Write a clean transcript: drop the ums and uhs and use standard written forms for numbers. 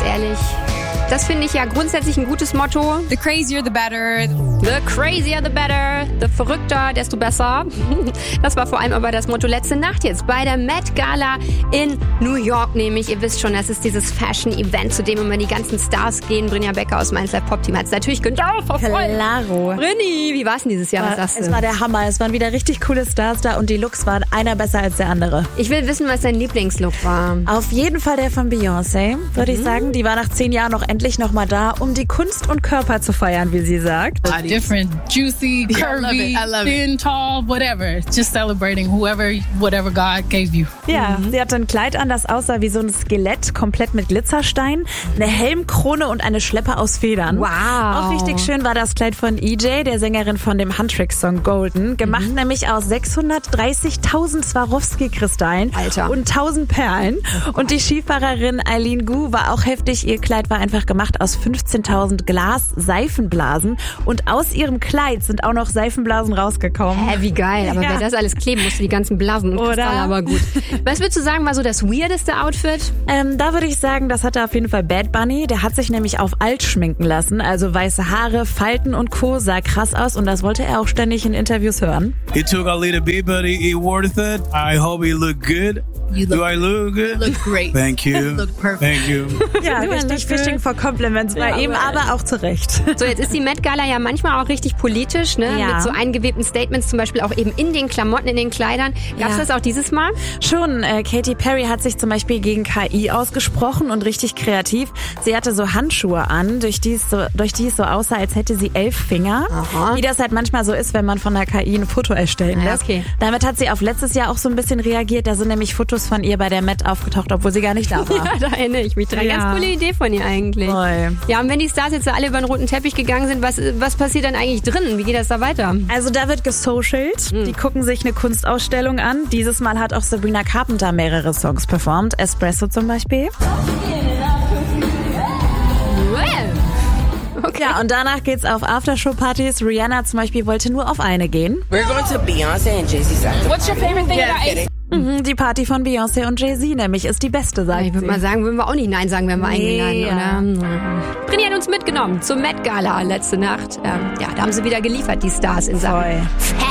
ehrlich. Das finde ich ja grundsätzlich ein gutes Motto. The crazier, the better. The crazier, the better. The verrückter, desto besser. Das war vor allem aber das Motto letzte Nacht jetzt bei der Met Gala in New York nämlich. Ihr wisst schon, das ist dieses Fashion-Event, zu dem immer die ganzen Stars gehen. Brinja Becker aus Mainz Live Pop Team hat es natürlich genau verfolgt. Claro. Brinni, wie war es denn dieses Jahr? Was sagst du? Es war der Hammer. Es waren wieder richtig coole Stars da und die Looks waren einer besser als der andere. Ich will wissen, was dein Lieblingslook war. Auf jeden Fall der von Beyoncé, würde ich sagen. Die war nach 10 Jahren noch endlich noch mal da, um die Kunst und Körper zu feiern, wie sie sagt. Different, juicy, curvy, thin, tall, whatever. Just celebrating whatever God gave you. Ja, sie hatte ein Kleid an, das aussah wie so ein Skelett, komplett mit Glitzersteinen, eine Helmkrone und eine Schleppe aus Federn. Wow. Auch richtig schön war das Kleid von EJ, der Sängerin von dem Huntrix-Song Golden, gemacht nämlich aus 630.000 Swarovski-Kristallen und 1000 Perlen. Und die Skifahrerin Eileen Gu war auch heftig. Ihr Kleid war einfach gemacht aus 15.000 Glas-Seifenblasen und aus ihrem Kleid sind auch noch Seifenblasen rausgekommen. Hä, wie geil. Aber wer das alles kleben musste, die ganzen Blasen und Kristalle, aber gut. Was würdest du sagen, war so das weirdeste Outfit? Da würde ich sagen, das hatte auf jeden Fall Bad Bunny. Der hat sich nämlich auf alt schminken lassen. Also weiße Haare, Falten und Co. Sah krass aus und das wollte er auch ständig in Interviews hören. He took a little bit, but he worth it. I hope he look good. Do I look good? Look great. Thank you. Look perfect. Thank you. Ja, richtig Fishing for Compliments bei ihm, aber auch zu Recht. So, jetzt ist die Met Gala ja manchmal auch richtig politisch, ne? Ja. Mit so eingewebten Statements, zum Beispiel auch eben in den Klamotten, in den Kleidern. Gab's das auch dieses Mal? Schon. Katy Perry hat sich zum Beispiel gegen KI ausgesprochen und richtig kreativ. Sie hatte so Handschuhe an, durch die es so aussah, als hätte sie 11 Finger. Aha. Wie das halt manchmal so ist, wenn man von der KI ein Foto erstellen Ja, lässt. okay. Damit hat sie auf letztes Jahr auch so ein bisschen reagiert. Da sind nämlich Fotos von ihr bei der Met aufgetaucht, obwohl sie gar nicht da war. Ja, da erinnere ich mich dran. Ja. Ganz coole Idee von ihr eigentlich. Voll. Ja, und wenn die Stars jetzt alle über den roten Teppich gegangen sind, was passiert dann eigentlich drin? Wie geht das da weiter? Also da wird gesocialt. Die gucken sich eine Kunstausstellung an. Dieses Mal hat auch Sabrina Carpenter mehrere Songs performt. Espresso zum Beispiel. Okay. Ja, und danach geht's auf Aftershow-Partys. Rihanna zum Beispiel wollte nur auf eine gehen. We're going to Beyonce and Jay-Z's after. What's your favorite thing about Ace? Die Party von Beyoncé und Jay-Z nämlich ist die beste, sagt Ich würde mal sagen, würden wir auch nicht Nein sagen, wenn wir eingeladen, oder? Brinni hat uns mitgenommen zur Met Gala letzte Nacht. Ja, da haben sie wieder geliefert, die Stars in Sachen Voll.